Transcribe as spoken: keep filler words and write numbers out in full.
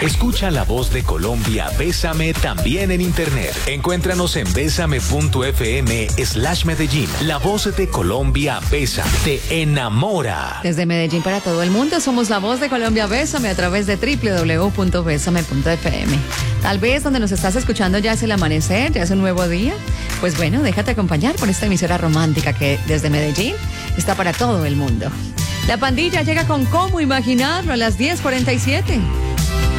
Escucha La Voz de Colombia, Bésame también en internet. Encuéntranos en bésame.fm slash Medellín. La Voz de Colombia, Bésame, te enamora. Desde Medellín para todo el mundo, somos La Voz de Colombia, Bésame a través de doble u doble u doble u punto bésame punto f m. Tal vez donde nos estás escuchando ya es el amanecer, ya es un nuevo día. Pues bueno, déjate acompañar por esta emisora romántica que desde Medellín está para todo el mundo. La pandilla llega con Cómo Imaginarlo a las diez cuarenta y siete.